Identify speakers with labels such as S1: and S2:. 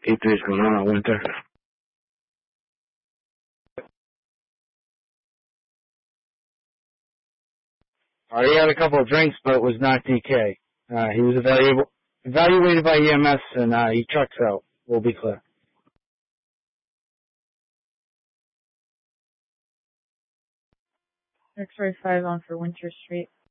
S1: E3's going on Winter. He had a couple of drinks, but was not DK. He was evaluated by EMS, and he checks out. We'll be clear.
S2: X-ray 5 on for Winter Street.